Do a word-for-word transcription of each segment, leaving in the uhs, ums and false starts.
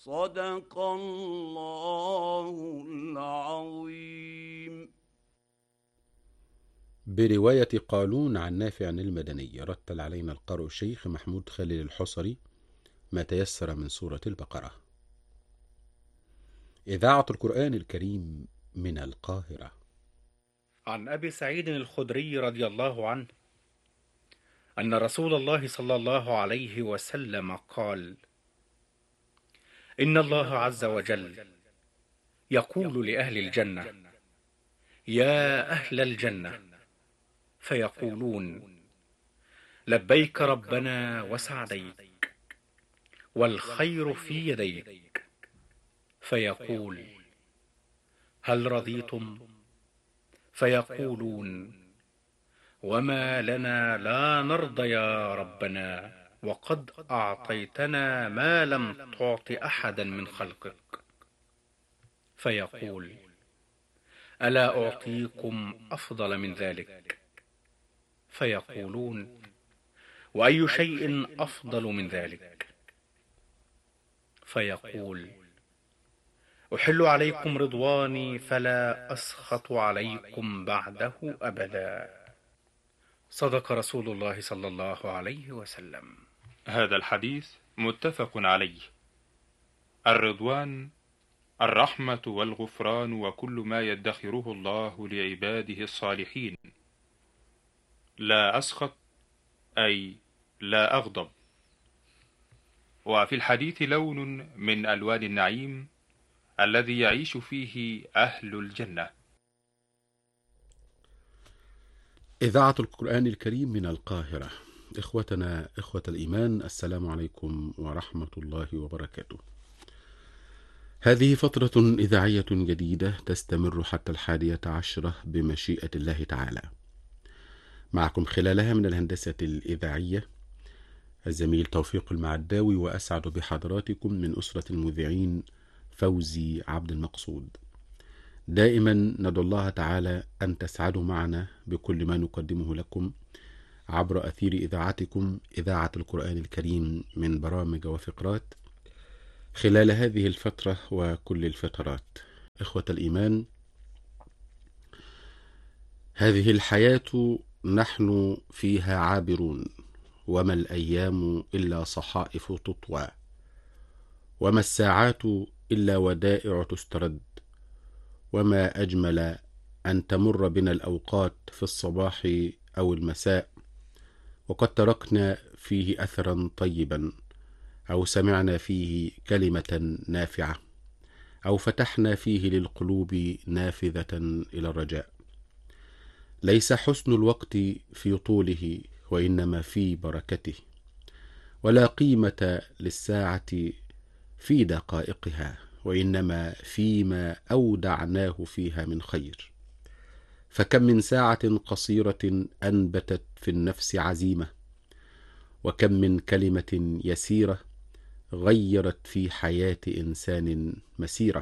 صدق الله العظيم. برواية قالون عن نافع المدني. رتل علينا القارئ الشيخ محمود خليل الحصري ما تيسر من سورة البقرة. إذاعة القرآن الكريم من القاهرة. عن أبي سعيد الخدري رضي الله عنه أن رسول الله صلى الله عليه وسلم قال: إن الله عز وجل يقول لأهل الجنة: يا أهل الجنة، فيقولون: لبيك ربنا وسعديك، والخير في يديك. فيقول: هل رضيتم؟ فيقولون: وما لنا لا نرضى يا ربنا، وقد أعطيتنا ما لم تعط أحدا من خلقك. فيقول: ألا أعطيكم أفضل من ذلك؟ فيقولون: وأي شيء أفضل من ذلك؟ فيقول: أحل عليكم رضواني فلا أسخط عليكم بعده أبدا. صدق رسول الله صلى الله عليه وسلم. هذا الحديث متفق عليه. الرضوان الرحمة والغفران وكل ما يدخره الله لعباده الصالحين. لا أسخط أي لا أغضب. وفي الحديث لون من ألوان النعيم الذي يعيش فيه أهل الجنة. إذاعة القرآن الكريم من القاهرة. إخوتنا إخوة الإيمان، السلام عليكم ورحمة الله وبركاته. هذه فترة إذاعية جديدة تستمر حتى الحادية عشرة بمشيئة الله تعالى. معكم خلالها من الهندسة الإذاعية الزميل توفيق المعداوي، وأسعد بحضراتكم من أسرة المذيعين فوزي عبد المقصود. دائما ندعو الله تعالى أن تسعدوا معنا بكل ما نقدمه لكم عبر أثير إذاعتكم إذاعة القرآن الكريم من برامج وفقرات خلال هذه الفترة وكل الفترات. إخوة الإيمان، هذه الحياة نحن فيها عابرون، وما الأيام إلا صحائف تطوى، وما الساعات إلا ودائع تسترد، وما أجمل أن تمر بنا الأوقات في الصباح أو المساء وقد تركنا فيه أثرا طيبا، أو سمعنا فيه كلمة نافعة، أو فتحنا فيه للقلوب نافذة إلى الرجاء. ليس حسن الوقت في طوله، وإنما في بركته، ولا قيمة للساعة في دقائقها، وإنما فيما أودعناه فيها من خير. فكم من ساعة قصيرة أنبتت في النفس عزيمة، وكم من كلمة يسيرة غيرت في حياة إنسان مسيرة.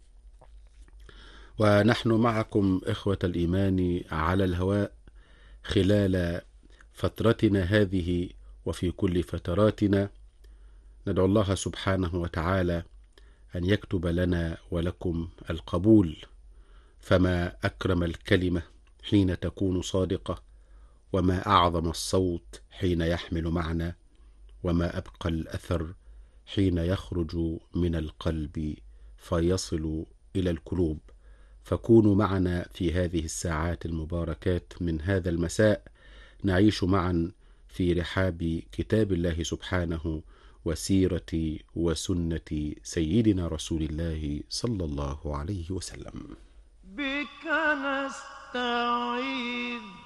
ونحن معكم إخوة الإيمان على الهواء خلال فترتنا هذه وفي كل فتراتنا. ندعو الله سبحانه وتعالى أن يكتب لنا ولكم القبول، فما أكرم الكلمة حين تكون صادقة، وما أعظم الصوت حين يحمل معنى، وما أبقى الأثر حين يخرج من القلب فيصل إلى القلوب. فكونوا معنا في هذه الساعات المباركات من هذا المساء، نعيش معا في رحاب كتاب الله سبحانه وسيرة وسنة سيدنا رسول الله صلى الله عليه وسلم. بك نستعيذ